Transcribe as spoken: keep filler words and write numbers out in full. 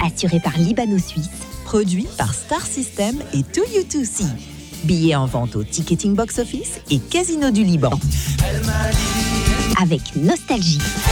assuré par Libano Suisse. Produit par Star System et Too You To See. Billets en vente au Ticketing Box Office et Casino du Liban. Avec nostalgie.